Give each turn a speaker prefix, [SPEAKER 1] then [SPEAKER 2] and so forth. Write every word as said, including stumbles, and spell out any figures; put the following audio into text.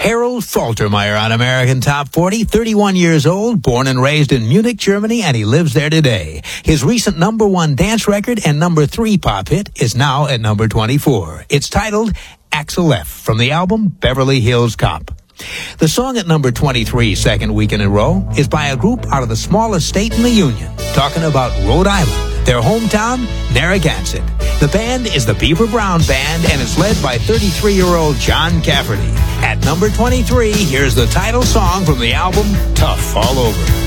[SPEAKER 1] Harold Faltermeyer on American Top forty, thirty-one years old, born and raised in Munich, Germany, and he lives there today. His recent number one dance record and number three pop hit is now at number twenty-four. It's titled Axel F. from the album Beverly Hills Cop. The song at number twenty-three, second week in a row, is by a group out of the smallest state in the Union, talking about Rhode Island, their hometown, Narragansett. The band is the Beaver Brown Band, and it's led by thirty-three-year-old John Cafferty. At number twenty-three, here's the title song from the album Tough All Over.